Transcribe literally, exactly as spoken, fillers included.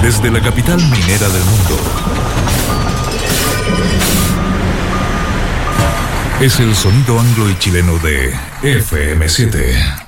Desde la capital minera del mundo. Es el sonido anglo y chileno de F M siete.